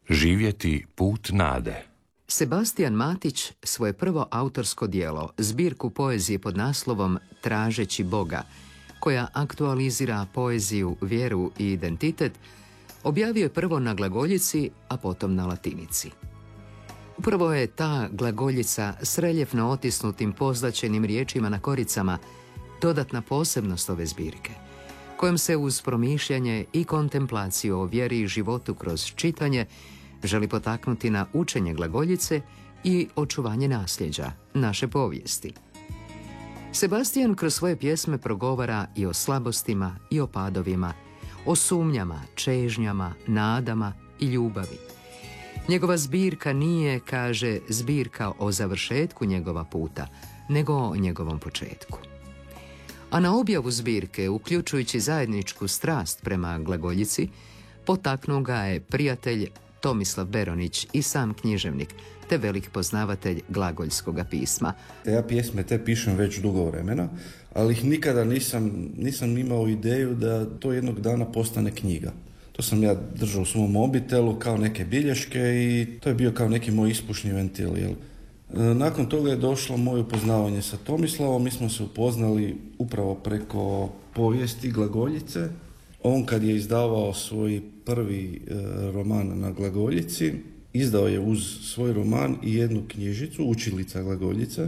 Živjeti put nade. Sebastijan Matić svoje prvo autorsko djelo, zbirku poezije pod naslovom Tražeći Boga, koja aktualizira poeziju, vjeru i identitet, objavio je prvo na glagoljici, a potom na latinici. Upravo je ta glagoljica s reljefno otisnutim pozlaćenim riječima na koricama dodatna posebnost ove zbirke, kojom se uz promišljanje i kontemplaciju o vjeri i životu kroz čitanje želi potaknuti na učenje glagoljice i očuvanje nasljeđa, naše povijesti. Sebastijan kroz svoje pjesme progovara i o slabostima i o padovima, o sumnjama, čežnjama, nadama i ljubavi. Njegova zbirka nije, kaže, zbirka o završetku njegova puta, nego o njegovom početku. A na objavu zbirke, uključujući zajedničku strast prema glagoljici, potaknuo ga je prijatelj Tomislav Beronić i sam književnik, te velik poznavatelj glagoljskoga pisma. Ja pjesme te pišem već dugo vremena, ali ih nikada nisam imao ideju da to jednog dana postane knjiga. To sam ja držao u svom mobitelu kao neke bilješke i to je bio kao neki moj ispušni ventil. Nakon toga je došlo moje upoznavanje sa Tomislavom. Mi smo se upoznali upravo preko povijesti glagoljice. On kad je izdavao svoj prvi roman na glagoljici, izdao je uz svoj roman i jednu knjižicu, Učilica glagoljice,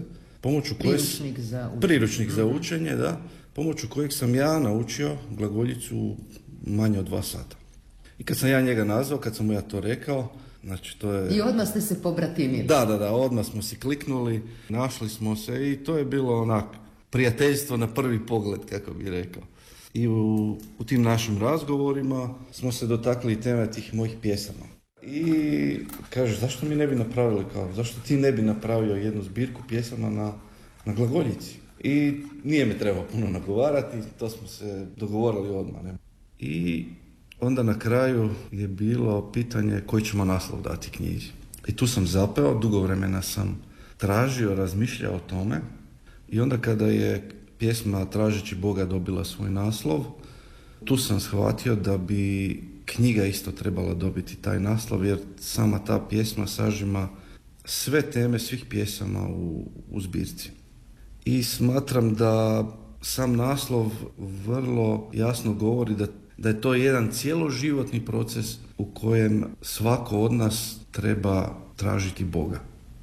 priručnik za učenje, da, pomoću kojeg sam ja naučio glagoljicu manje od 2 sata. I kad sam ja njega nazvao, kad sam mu ja to rekao, znači to je... I odmah ste se pobratimili. Da, odmah smo si kliknuli, našli smo se i to je bilo onak prijateljstvo na prvi pogled, kako bi rekao. I u tim našim razgovorima smo se dotakli teme tih mojih pjesama. I kaže, zašto mi ne bi napravili zašto ti ne bi napravio jednu zbirku pjesama na glagoljici? I nije me trebalo puno nagovarati, to smo se dogovorili odmah. Ne? I onda na kraju je bilo pitanje koji ćemo naslov dati knjizi. I tu sam zapeo, dugo vremena sam tražio, razmišljao o tome i onda kada je pjesma Tražeći Boga dobila svoj naslov, tu sam shvatio da bi knjiga isto trebala dobiti taj naslov, jer sama ta pjesma sažima sve teme svih pjesama u zbirci. I smatram da sam naslov vrlo jasno govori da je to jedan cjeloživotni proces u kojem svako od nas treba tražiti Boga.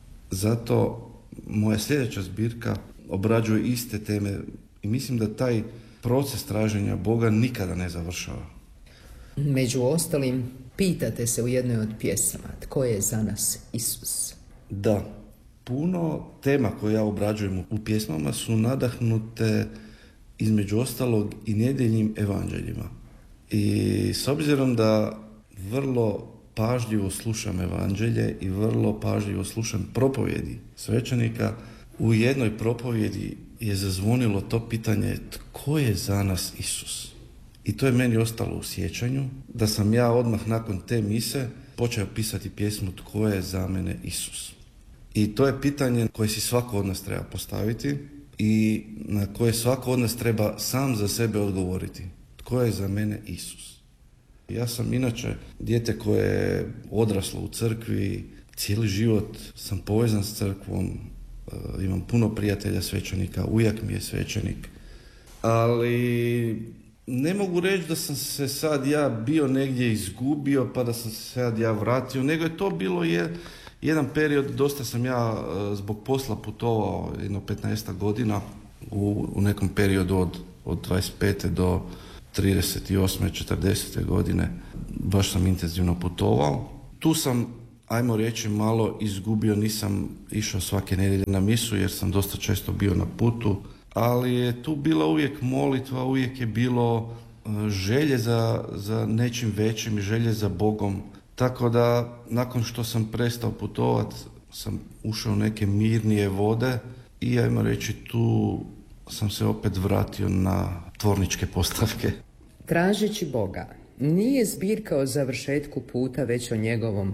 Zato moja sljedeća zbirka obrađuje iste teme i mislim da taj proces traženja Boga nikada ne završava. Među ostalim, pitate se u jednoj od pjesama, tko je za nas Isus? Da, puno tema koje ja obrađujem u pjesmama su nadahnute između ostalog i nedjeljnim evanđeljima. I s obzirom da vrlo pažljivo slušam evanđelje i vrlo pažljivo slušam propovjedi svećenika, u jednoj propovjedi je zazvonilo to pitanje tko je za nas Isus? I to je meni ostalo u sjećanju, da sam ja odmah nakon te mise počeo pisati pjesmu Tko je za mene Isus? I to je pitanje koje si svako od nas treba postaviti i na koje svako od nas treba sam za sebe odgovoriti. Tko je za mene Isus? Ja sam inače dijete koje je odraslo u crkvi, cijeli život sam povezan s crkvom, imam puno prijatelja svećenika, ujak mi je svećenik, ali ne mogu reći da sam se sad ja bio negdje izgubio pa da sam se sad ja vratio, nego je to bilo jedan period, dosta sam ja zbog posla putovao jedno 15 godina u nekom periodu od 25. do 38. 40. godine, baš sam intenzivno putovao. Tu sam, ajmo reći, malo izgubio, nisam išao svake nedjelje na misu jer sam dosta često bio na putu, ali je tu bila uvijek molitva, uvijek je bilo želje za nečim većim i želje za Bogom. Tako da nakon što sam prestao putovati sam ušao u neke mirnije vode i ajmo reći tu sam se opet vratio na tvorničke postavke. Tražeći Boga nije zbirka o završetku puta, već o njegovom